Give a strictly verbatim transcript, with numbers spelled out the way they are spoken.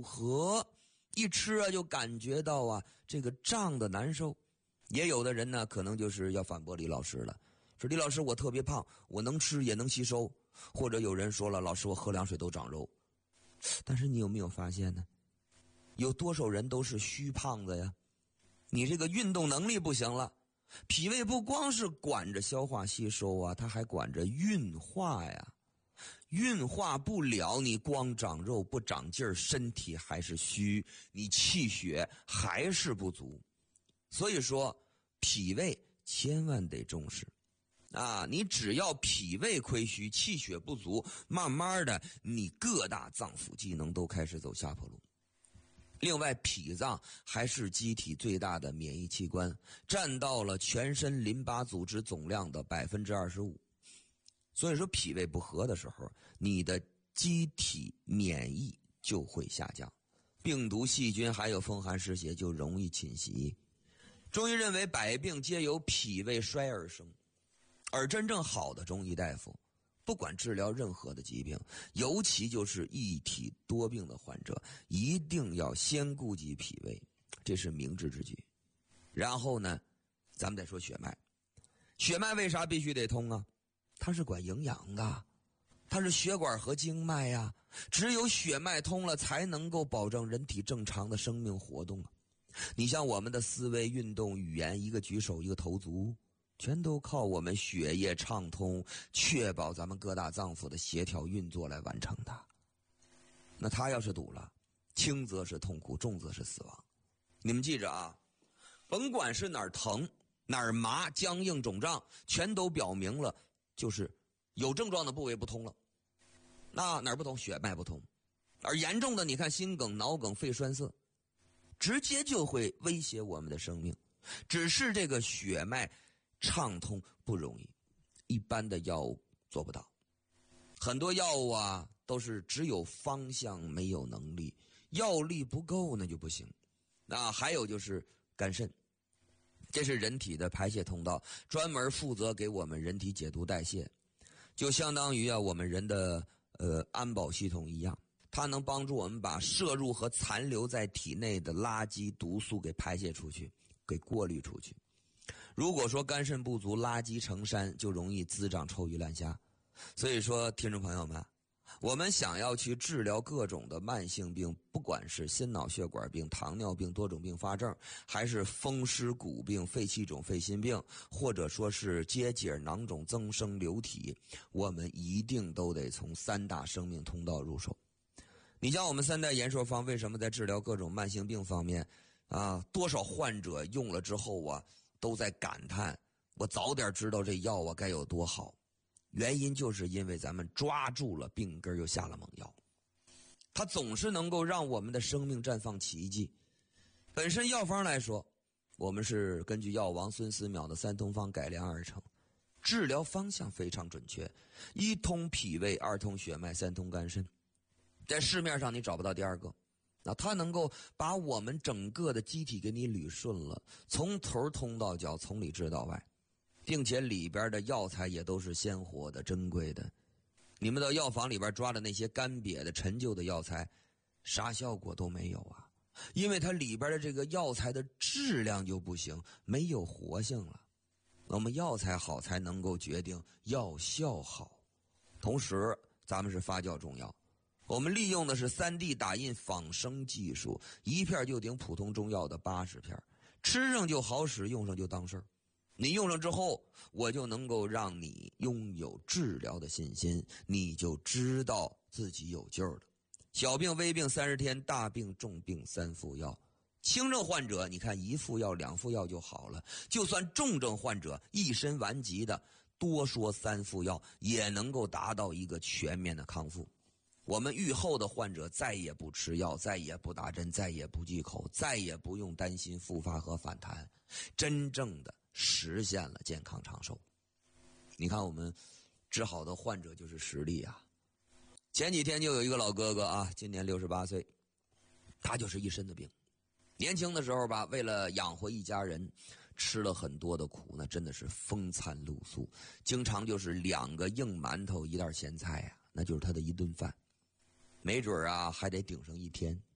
和，一吃啊就感觉到啊这个胀的难受。也有的人呢可能就是要反驳李老师了，说李老师我特别胖，我能吃也能吸收。或者有人说了，老师我喝凉水都长肉。但是你有没有发现呢，有多少人都是虚胖子呀？你这个运动能力不行了，脾胃不光是管着消化吸收啊，它还管着运化呀。运化不了，你光长肉不长劲儿，身体还是虚，你气血还是不足。所以说脾胃千万得重视啊！你只要脾胃亏虚，气血不足，慢慢的你各大脏腑机能都开始走下坡路。另外，脾脏还是机体最大的免疫器官，占到了全身淋巴组织总量的 百分之二十五。 所以说脾胃不和的时候，你的机体免疫就会下降，病毒细菌还有风寒湿邪就容易侵袭。中医认为百病皆由脾胃衰而生，而真正好的中医大夫不管治疗任何的疾病，尤其就是一体多病的患者，一定要先顾及脾胃，这是明智之举。然后呢，咱们再说血脉。血脉为啥必须得通啊？它是管营养的，它是血管和经脉呀、啊。只有血脉通了，才能够保证人体正常的生命活动啊。你像我们的思维、运动、语言，一个举手一个投足，全都靠我们血液畅通，确保咱们各大脏腑的协调运作来完成的。那它要是堵了，轻则是痛苦，重则是死亡。你们记着啊，甭管是哪儿疼哪儿麻、僵硬肿胀，全都表明了就是有症状的部位不通了。那哪儿不通？血脉不通。而严重的你看心梗、脑梗、肺栓塞，直接就会威胁我们的生命。只是这个血脉畅通不容易，一般的药物做不到。很多药物啊都是只有方向没有能力，药力不够那就不行。那还有就是肝肾，这是人体的排泄通道，专门负责给我们人体解毒代谢，就相当于啊我们人的呃安保系统一样。它能帮助我们把摄入和残留在体内的垃圾毒素给排泄出去，给过滤出去。如果说肝肾不足，垃圾成山，就容易滋长臭鱼烂虾。所以说听众朋友们，我们想要去治疗各种的慢性病，不管是心脑血管病、糖尿病、多种并发症，还是风湿骨病、肺气肿、肺心病，或者说是结节、囊肿、增生、流体，我们一定都得从三大生命通道入手。你像我们三代延寿方为什么在治疗各种慢性病方面啊，多少患者用了之后啊都在感叹，我早点知道这药啊该有多好。原因就是因为咱们抓住了病根又下了猛药，它总是能够让我们的生命绽放奇迹。本身药方来说，我们是根据药王孙思邈的三通方改良而成，治疗方向非常准确，一通脾胃，二通血脉，三通肝肾，在市面上你找不到第二个。那它能够把我们整个的机体给你捋顺了，从头通到脚，从里治到外，并且里边的药材也都是鲜活的、珍贵的。你们到药房里边抓的那些干瘪的、陈旧的药材，啥效果都没有啊，因为它里边的这个药材的质量就不行，没有活性了。我们药材好才能够决定药效好。同时咱们是发酵中药，我们利用的是 三 D 打印仿生技术，一片就顶普通中药的八十片，吃上就好使，用上就当事儿。你用上之后，我就能够让你拥有治疗的信心，你就知道自己有救了。小病微病三十天，大病重病三副药。轻症患者你看一副药两副药就好了，就算重症患者一身顽疾的，多说三副药也能够达到一个全面的康复。我们愈后的患者再也不吃药，再也不打针，再也不忌口，再也不用担心复发和反弹，真正的实现了健康长寿。你看我们治好的患者就是实例啊。前几天就有一个老哥哥啊，今年六十八岁，他就是一身的病。年轻的时候吧，为了养活一家人，吃了很多的苦，那真的是风餐露宿，经常就是两个硬馒头一袋咸菜啊，那就是他的一顿饭，没准啊还得顶上一天。